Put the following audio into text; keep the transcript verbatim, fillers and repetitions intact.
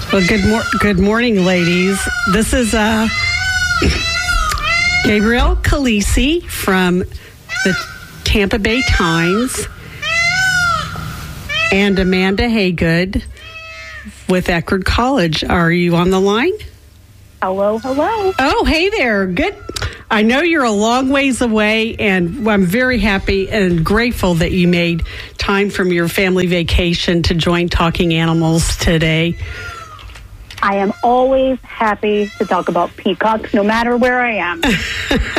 Well, good mor- good morning, ladies. This is uh, Gabrielle Calisi from the Tampa Bay Times and Amanda Haygood with Eckerd College. Are you on the line? Hello, hello. Oh, hey there. Good. I know you're a long ways away, and I'm very happy and grateful that you made time from your family vacation to join Talking Animals today. I am always happy to talk about peacocks, no matter where I am.